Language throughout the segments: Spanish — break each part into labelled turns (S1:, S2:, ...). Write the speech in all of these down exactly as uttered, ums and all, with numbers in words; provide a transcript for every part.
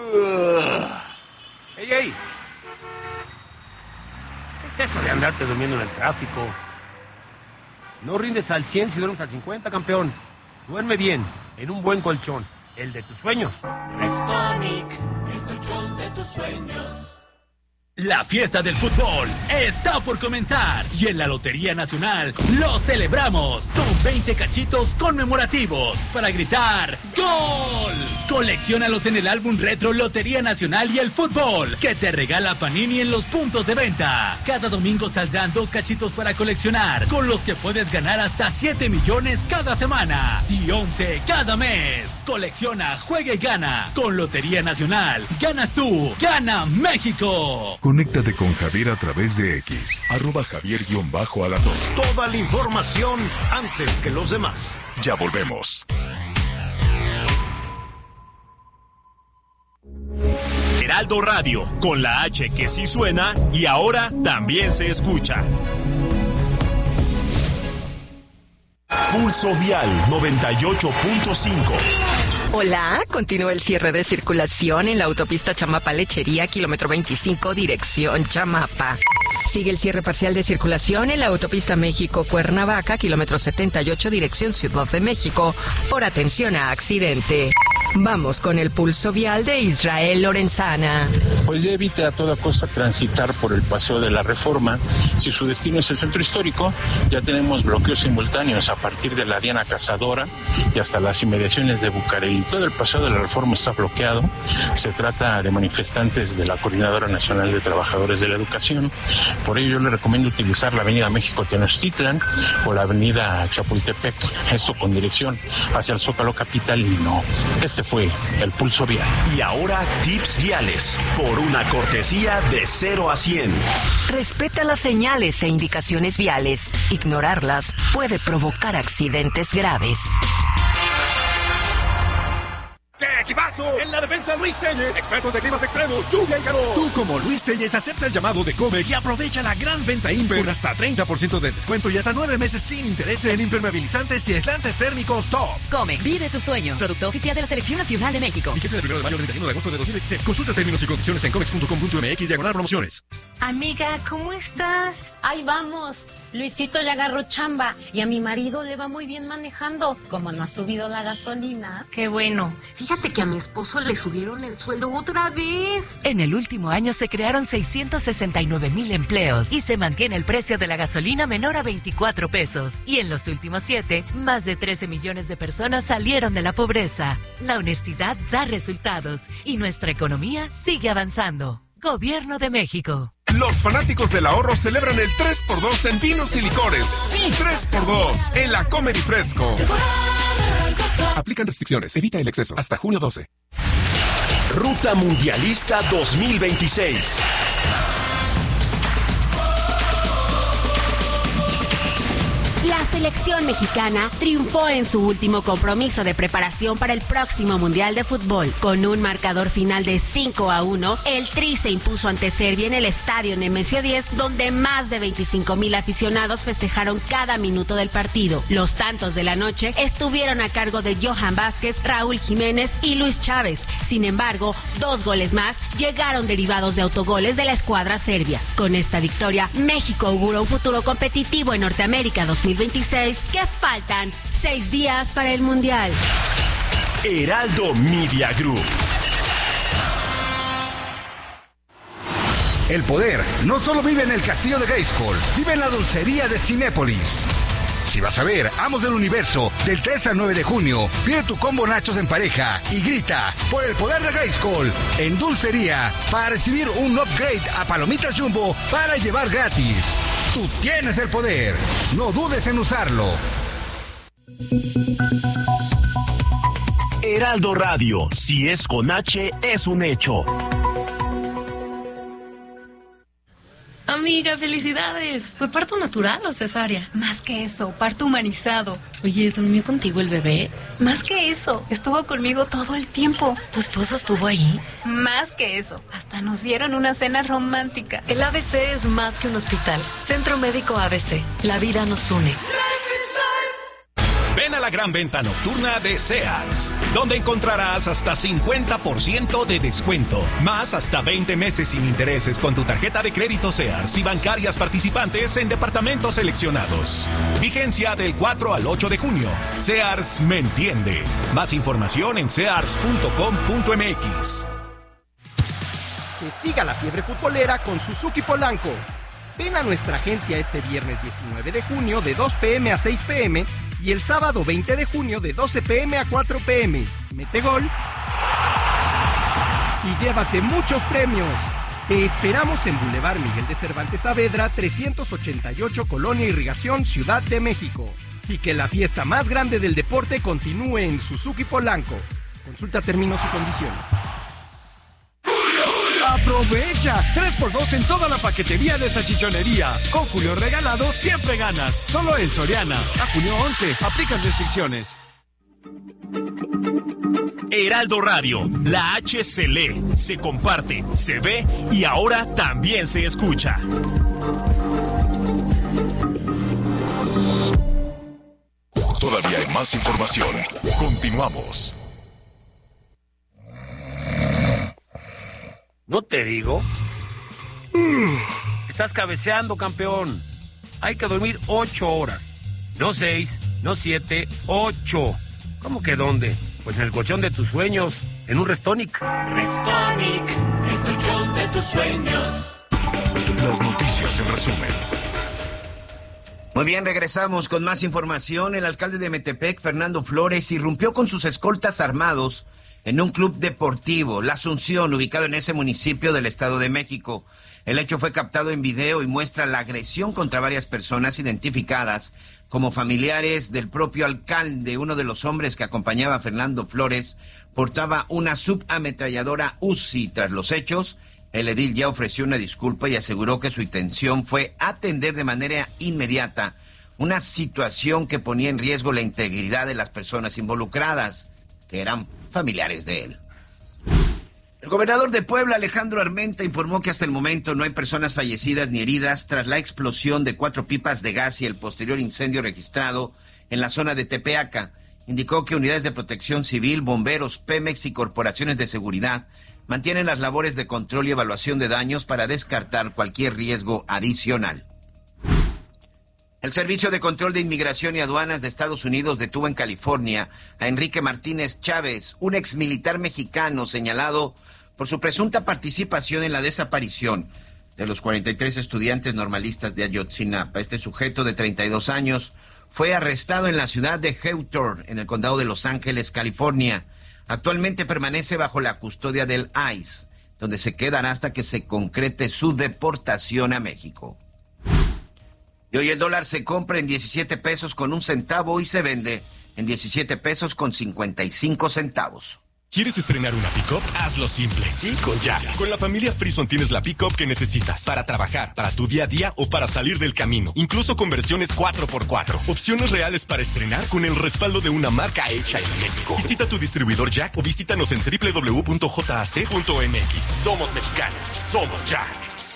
S1: ¡Ey, ey! ¿Qué es eso de andarte durmiendo en el tráfico? No rindes al cien si duermes al cincuenta, campeón. Duerme bien, en un buen colchón, el de tus sueños.
S2: Restonic, el colchón de tus sueños.
S3: La fiesta del fútbol está por comenzar y en la Lotería Nacional lo celebramos con veinte cachitos conmemorativos para gritar ¡Gol! Colecciónalos en el álbum retro Lotería Nacional y el Fútbol que te regala Panini en los puntos de venta. Cada domingo saldrán dos cachitos para coleccionar con los que puedes ganar hasta siete millones cada semana y once cada mes. Colecciona, juega y gana. Con Lotería Nacional ganas tú, gana México.
S4: Conéctate con Javier a través de X, arroba Javier-Alatos.
S5: Toda la información antes que los demás.
S4: Ya volvemos.
S6: Heraldo Radio, con la H que sí suena y ahora también se escucha. Pulso Vial noventa y ocho punto cinco.
S7: Hola, continúa el cierre de circulación en la autopista Chamapa-Lechería, kilómetro veinticinco, dirección Chamapa. Sigue el cierre parcial de circulación en la autopista México-Cuernavaca, kilómetro setenta y ocho, dirección Ciudad de México, por atención a accidente. Vamos con el pulso vial de Israel Lorenzana.
S8: Pues ya evite a toda costa transitar por el Paseo de la Reforma. Si su destino es el centro histórico, ya tenemos bloqueos simultáneos a partir de la Diana Cazadora y hasta las inmediaciones de Bucareli. Todo el Paseo de la Reforma está bloqueado. Se trata de manifestantes de la Coordinadora Nacional de Trabajadores de la Educación. Por ello yo le recomiendo utilizar la avenida México-Tenochtitlan o la avenida Chapultepec, esto con dirección hacia el Zócalo capitalino. Este fue el Pulso Vial.
S6: Y ahora tips viales, por una cortesía de cero a cien.
S7: Respeta las señales e indicaciones viales. Ignorarlas puede provocar accidentes graves.
S9: ¡Qué equipazo! En la defensa, Luis Telles, expertos de climas extremos, lluvia y calor.
S10: Tú, como Luis Telles, acepta el llamado de Comex y aprovecha la gran venta Imper con hasta treinta por ciento de descuento y hasta nueve meses sin intereses en impermeabilizantes y aislantes térmicos Top.
S11: Comex, vive tus sueños. Producto oficial de la Selección Nacional de México.
S10: Fíjese del primero de mayo al treinta y uno de agosto de dos mil veintiséis. Consulta términos y condiciones en comex punto com punto m x diagonal promociones.
S12: Amiga, ¿cómo estás? Ahí vamos. Luisito ya agarró chamba y a mi marido le va muy bien manejando, como no ha subido la gasolina.
S11: Qué bueno.
S12: Fíjate que a mi esposo le subieron el sueldo otra vez.
S11: En el último año se crearon seiscientos sesenta y nueve mil empleos y se mantiene el precio de la gasolina menor a veinticuatro pesos. Y en los últimos siete, más de trece millones de personas salieron de la pobreza. La honestidad da resultados y nuestra economía sigue avanzando. Gobierno de México.
S13: Los fanáticos del ahorro celebran el tres por dos en vinos y licores. Sí, tres por dos en la Comedy Fresco. Aplican restricciones. Evita el exceso. Hasta junio doce.
S6: Ruta Mundialista dos mil veintiséis.
S14: La selección mexicana triunfó en su último compromiso de preparación para el próximo Mundial de Fútbol. Con un marcador final de cinco a uno, el Tri se impuso ante Serbia en el estadio Nemesio diez, donde más de veinticinco mil aficionados festejaron cada minuto del partido. Los tantos de la noche estuvieron a cargo de Johan Vázquez, Raúl Jiménez y Luis Chávez. Sin embargo, dos goles más llegaron derivados de autogoles de la escuadra serbia. Con esta victoria, México augura un futuro competitivo en Norteamérica dos mil veintiséis, que faltan seis días para el Mundial.
S6: Heraldo Media Group.
S15: El poder no solo vive en el castillo de Grayskull, vive en la dulcería de Cinépolis. Si vas a ver Amos del Universo del tres al nueve de junio, pide tu combo nachos en pareja y grita por el poder de Grayskull en dulcería para recibir un upgrade a palomitas Jumbo para llevar gratis. Tú tienes el poder, no dudes en usarlo.
S6: Heraldo Radio, si es con H, es un hecho.
S16: Amiga, felicidades. ¿Fue parto natural o cesárea?
S17: Más que eso, parto humanizado.
S16: Oye, ¿durmió contigo el bebé?
S17: Más que eso, estuvo conmigo todo el tiempo.
S16: ¿Tu esposo estuvo ahí?
S17: Más que eso, hasta nos dieron una cena romántica.
S16: El A B C es más que un hospital. Centro Médico A B C. La vida nos une.
S5: Ven a la gran venta nocturna de Sears, donde encontrarás hasta cincuenta por ciento de descuento, más hasta veinte meses sin intereses con tu tarjeta de crédito Sears y bancarias participantes en departamentos seleccionados. Vigencia del cuatro al ocho de junio. Sears me entiende. Más información en sears punto com punto m x.
S18: Que siga la fiebre futbolera con Suzuki Polanco. Ven a nuestra agencia este viernes diecinueve de junio de dos pe eme a seis pe eme y el sábado veinte de junio de doce pe eme a cuatro pe eme. Mete gol y llévate muchos premios. Te esperamos en Boulevard Miguel de Cervantes Saavedra, trescientos ochenta y ocho, Colonia Irrigación, Ciudad de México. Y que la fiesta más grande del deporte continúe en Suzuki Polanco. Consulta términos y condiciones.
S10: ¡Aprovecha! tres por dos en toda la paquetería de salchichonería. Con Julio Regalado siempre ganas. Solo en Soriana. A junio once. Aplican restricciones.
S6: Heraldo Radio, la H se lee, se comparte, se ve y ahora también se escucha.
S4: Todavía hay más información. Continuamos.
S1: ¿No te digo? Mm, estás cabeceando, campeón. Hay que dormir ocho horas. No seis, no siete, ocho. ¿Cómo que dónde? Pues en el colchón de tus sueños, en un Restonic.
S2: Restonic, el colchón de tus sueños.
S4: Las noticias en resumen.
S19: Muy bien, regresamos con más información. El alcalde de Metepec, Fernando Flores, irrumpió con sus escoltas armados en un club deportivo, La Asunción, ubicado en ese municipio del Estado de México. El hecho fue captado en video y muestra la agresión contra varias personas identificadas como familiares del propio alcalde. Uno de los hombres que acompañaba a Fernando Flores portaba una subametralladora Uzi. Tras los hechos, el edil ya ofreció una disculpa y aseguró que su intención fue atender de manera inmediata una situación que ponía en riesgo la integridad de las personas involucradas, que eran familiares de él. El gobernador de Puebla, Alejandro Armenta, informó que hasta el momento no hay personas fallecidas ni heridas tras la explosión de cuatro pipas de gas y el posterior incendio registrado en la zona de Tepeaca. Indicó que unidades de protección civil, bomberos, Pemex y corporaciones de seguridad mantienen las labores de control y evaluación de daños para descartar cualquier riesgo adicional. El Servicio de Control de Inmigración y Aduanas de Estados Unidos detuvo en California a Enrique Martínez Chávez, un exmilitar mexicano señalado por su presunta participación en la desaparición de los cuarenta y tres estudiantes normalistas de Ayotzinapa. Este sujeto de treinta y dos años fue arrestado en la ciudad de Hawthorne, en el condado de Los Ángeles, California. Actualmente permanece bajo la custodia del I C E, donde se quedará hasta que se concrete su deportación a México. Y hoy el dólar se compra en diecisiete pesos con un centavo y se vende en diecisiete pesos con cincuenta y cinco centavos.
S6: ¿Quieres estrenar una pick-up? Hazlo simple. Sí, con Jack. Con la familia Frison tienes la pick-up que necesitas para trabajar, para tu día a día o para salir del camino. Incluso con versiones cuatro por cuatro. Opciones reales para estrenar con el respaldo de una marca hecha en México. Visita tu distribuidor Jack o visítanos en doble u doble u doble u punto j a c punto m x. Somos mexicanos. Somos Jack.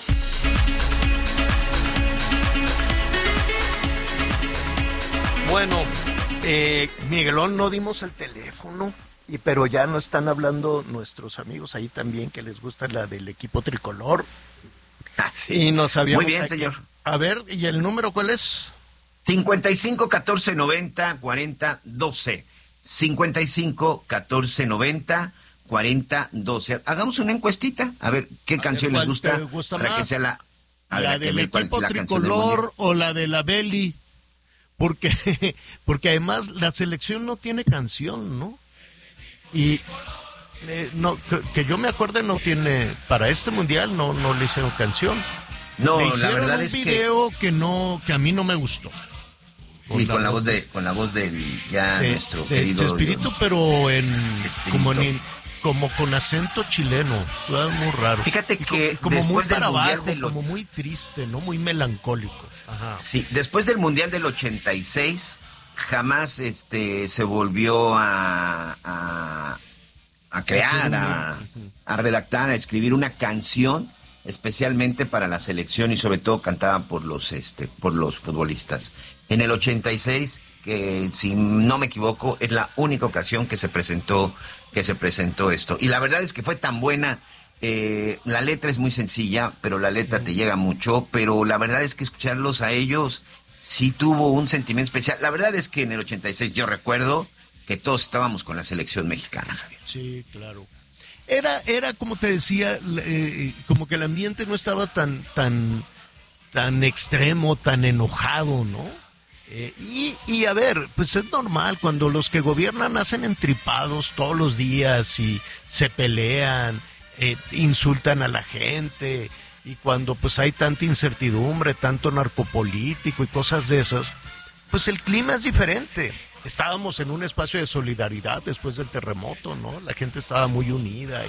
S20: Bueno, eh, Miguelón, no dimos el teléfono, y pero ya nos están hablando nuestros amigos ahí también que les gusta la del equipo tricolor.
S19: Ah, sí.
S20: Y nos habíamos...
S19: Muy bien,
S20: aquí...
S19: señor.
S20: A ver, ¿y el número cuál es?
S19: cincuenta y cinco, catorce, noventa, cuarenta, doce. cincuenta y cinco, catorce, noventa, cuarenta, doce. Hagamos una encuestita, a ver qué a canción ver, les gusta,
S20: gusta
S19: para
S20: más?
S19: que sea la...
S20: A ¿La ver, del equipo tricolor o la de la Beli? Porque, porque además la selección no tiene canción, ¿no? Y eh, no que, que yo me acuerde no tiene, para este mundial no, no le hicieron canción.
S19: No,
S20: le hicieron
S19: la verdad
S20: un
S19: es
S20: video que... que no, que a mí no me gustó.
S19: Con y la con la voz de, de, con la voz del ya
S20: de,
S19: nuestro
S20: de
S19: querido
S20: Chespirito, pero en Chespirito. como en como con acento chileno, todo muy raro.
S19: Fíjate que
S20: como, como muy para abajo,
S19: lo...
S20: como muy triste, no muy melancólico.
S19: Ajá. Sí, después del Mundial del ochenta y seis jamás este se volvió a a, a crear, a, a redactar, a escribir una canción especialmente para la selección y sobre todo cantada por los este por los futbolistas. En el ochenta y seis que si no me equivoco es la única ocasión que se presentó que se presentó esto. Y la verdad es que fue tan buena, eh, la letra es muy sencilla, pero la letra te llega mucho, pero la verdad es que escucharlos a ellos sí tuvo un sentimiento especial. La verdad es que en el ochenta y seis yo recuerdo que todos estábamos con la selección mexicana, Javier.
S20: Sí, claro. Era, era como te decía, eh, como que el ambiente no estaba tan, tan, tan extremo, tan enojado, ¿no? Eh, y, y a ver, pues es normal, cuando los que gobiernan hacen entripados todos los días y se pelean, eh, insultan a la gente, y cuando pues hay tanta incertidumbre, tanto narcopolítico y cosas de esas, pues el clima es diferente. Estábamos en un espacio de solidaridad después del terremoto, ¿no? La gente estaba muy unida y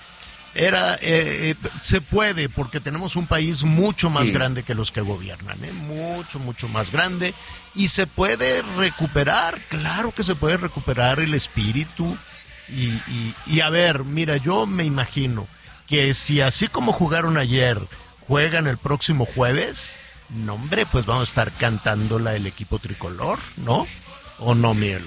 S20: era, eh, eh, se puede, porque tenemos un país mucho más sí. grande que los que gobiernan, ¿eh? Mucho, mucho más grande, y se puede recuperar, claro que se puede recuperar el espíritu, y, y, y a ver, mira, yo me imagino que si así como jugaron ayer, juegan el próximo jueves, no hombre, pues vamos a estar cantándola el equipo tricolor, ¿no? ¿O no, Miguelón?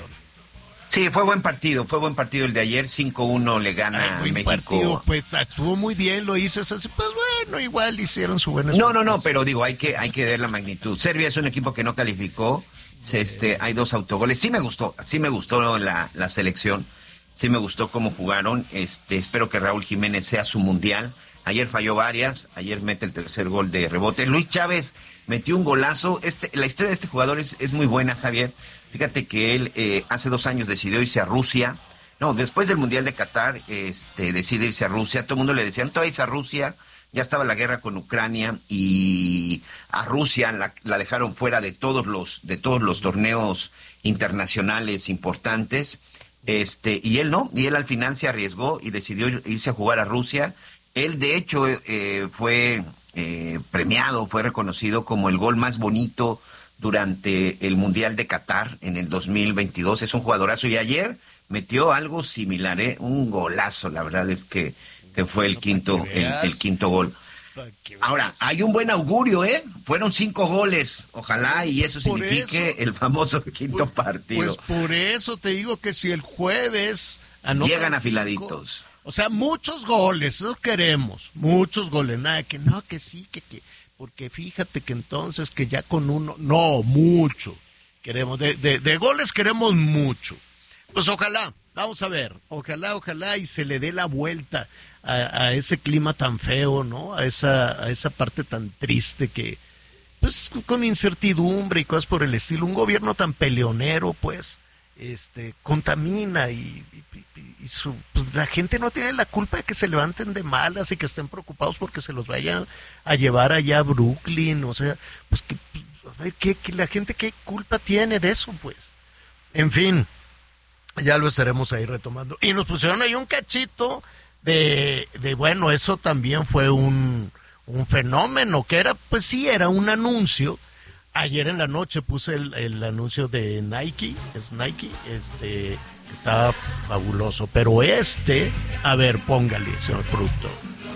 S19: Sí, fue buen partido, fue buen partido el de ayer, cinco uno le gana
S20: Ay,
S19: México.
S20: Partido, pues estuvo muy bien, lo dices así, pues bueno, igual hicieron su buena...
S19: No, no, no, pero digo, hay que hay que ver la magnitud. Serbia es un equipo que no calificó, este, hay dos autogoles, sí me gustó, sí me gustó la, la selección, sí me gustó cómo jugaron, este, espero que Raúl Jiménez sea su mundial. Ayer falló varias, ayer mete el tercer gol de rebote. Luis Chávez metió un golazo. Este, la historia de este jugador es, es muy buena, Javier. Fíjate que él eh, hace dos años decidió irse a Rusia. No, después del Mundial de Qatar, este, decide irse a Rusia. Todo el mundo le decía, no te vayas a Rusia. Ya estaba la guerra con Ucrania y a Rusia la, la dejaron fuera de todos los, de todos los torneos internacionales importantes. Este, y él no, y él al final se arriesgó y decidió irse a jugar a Rusia. Él, de hecho, eh, fue eh, premiado, fue reconocido como el gol más bonito durante el Mundial de Qatar en el dos mil veintidós. Es un jugadorazo y ayer metió algo similar, ¿eh? Un golazo, la verdad es que, que fue el quinto, el, el quinto gol. Ahora, hay un buen augurio, ¿eh? Fueron cinco goles, ojalá, y eso
S20: por
S19: signifique
S20: eso,
S19: el famoso quinto
S20: pues,
S19: partido.
S20: Pues por eso te digo que si el jueves...
S19: Llegan afiladitos.
S20: O sea, muchos goles, eso queremos, muchos goles, nada, que no, que sí, que, que, porque fíjate que entonces que ya con uno, no, mucho, queremos, de, de, de goles queremos mucho. Pues ojalá, vamos a ver, ojalá, ojalá y se le dé la vuelta a, a ese clima tan feo, ¿no? A esa, a esa parte tan triste que, pues con incertidumbre y cosas por el estilo, un gobierno tan peleonero, pues, este, contamina y, y, y su, pues la gente no tiene la culpa de que se levanten de malas y que estén preocupados porque se los vayan a llevar allá a Brooklyn, o sea, pues que, a ver, ¿qué, qué, la gente qué culpa tiene de eso, pues. En fin, ya lo estaremos ahí retomando. Y nos pusieron ahí un cachito de, de bueno, eso también fue un, un fenómeno, que era, pues sí, era un anuncio. Ayer en la noche puse el, el anuncio de Nike, es Nike, este, está fabuloso, pero este, a ver, póngale, señor productor.